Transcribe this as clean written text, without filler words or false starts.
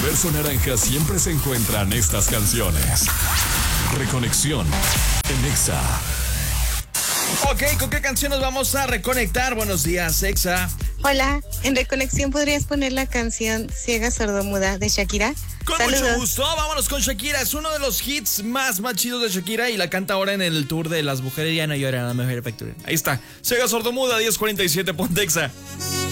universo naranja siempre se encuentran estas canciones. Reconexión en Exa. Ok, ¿con qué canción nos vamos a reconectar? Buenos días, Exa. Hola, en Reconexión podrías poner la canción Ciega Sordomuda de Shakira. Con Saludos. mucho gusto, vámonos con Shakira. Es uno de los hits más chidos de Shakira y la canta ahora en el tour de Las Mujeres Ya No Lloran, la mejor factura. Ahí está, Ciega Sordomuda, 10:47, ponte Exa.